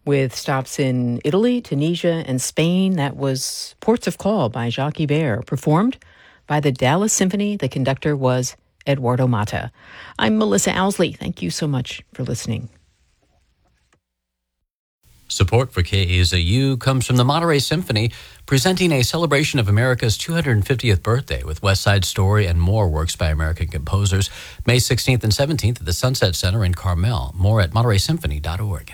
with stops in Italy, Tunisia, and Spain. That was Ports of Call by Jacques Ibert, performed by the Dallas Symphony. The conductor was Eduardo Mata. I'm Melissa Owsley. Thank you so much for listening. Support for KAZU comes from the Monterey Symphony, presenting a celebration of America's 250th birthday with West Side Story and more works by American composers, May 16th and 17th at the Sunset Center in Carmel. More at montereysymphony.org.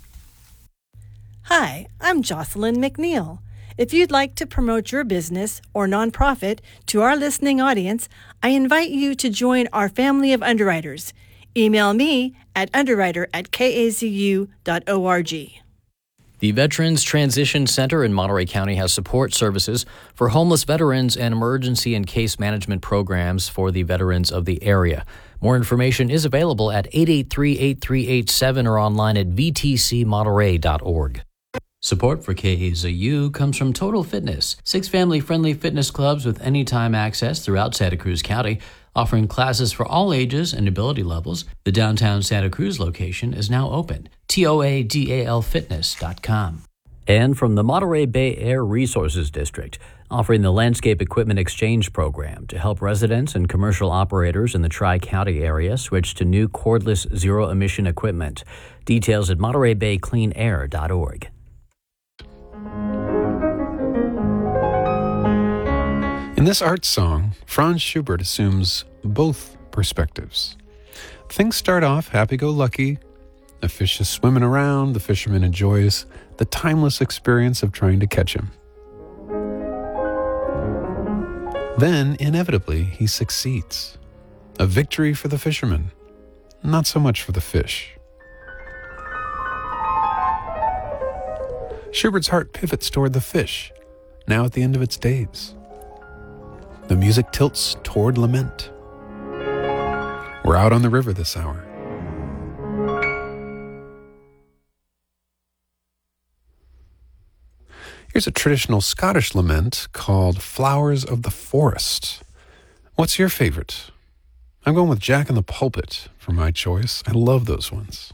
Hi, I'm Jocelyn McNeil. If you'd like to promote your business or nonprofit to our listening audience, I invite you to join our family of underwriters. Email me at underwriter@kazu.org. The Veterans Transition Center in Monterey County has support services for homeless veterans and emergency and case management programs for the veterans of the area. More information is available at 883-8387 or online at vtcmonterey.org. Support for KAZU comes from Total Fitness, 6 family-friendly fitness clubs with anytime access throughout Santa Cruz County, offering classes for all ages and ability levels. The downtown Santa Cruz location is now open. TOADALfitness.com. And from the Monterey Bay Air Resources District, offering the Landscape Equipment Exchange Program to help residents and commercial operators in the Tri-County area switch to new cordless zero-emission equipment. Details at montereybaycleanair.org. In this art song, Franz Schubert assumes both perspectives. Things start off happy-go-lucky. The fish is swimming around. The fisherman enjoys the timeless experience of trying to catch him. Then, inevitably, he succeeds. A victory for the fisherman, not so much for the fish. Schubert's heart pivots toward the fish, now at the end of its days. The music tilts toward lament. We're out on the river this hour. Here's a traditional Scottish lament called Flowers of the Forest. What's your favorite? I'm going with Jack in the Pulpit for my choice. I love those ones.